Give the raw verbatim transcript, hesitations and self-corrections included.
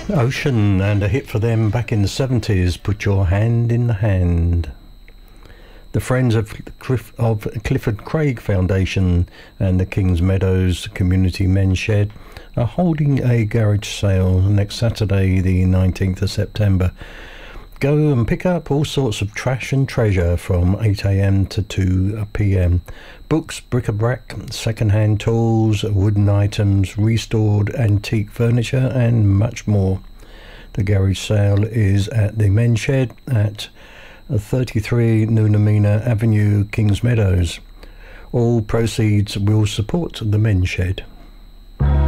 Ocean, and a hit for them back in the seventies, Put Your Hand in the Hand. The Friends of, Cliff, of Clifford Craig Foundation and the Kings Meadows Community Men's Shed are holding a garage sale next Saturday, the nineteenth of September. Go and pick up all sorts of trash and treasure from eight a m to two p m. Books, bric-a-brac, second-hand tools, wooden items, restored antique furniture and much more. The garage sale is at the Men's Shed at thirty-three Noonamina Avenue, Kings Meadows. All proceeds will support the Men's Shed.